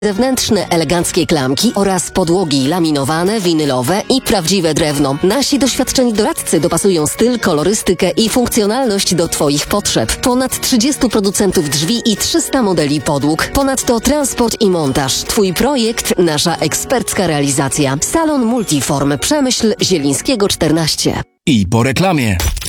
zewnętrzne eleganckie klamki oraz podłogi laminowane, winylowe i prawdziwe drewno. Nasi doświadczeni doradcy dopasują styl, kolorystykę i funkcjonalność do Twoich potrzeb. Ponad 30 producentów drzwi i 300 modeli podłóg. Ponadto transport i montaż. Twój projekt, nasza ekspercka realizacja. Salon Multiform, Przemyśl, Zielińskiego 14. I po reklamie.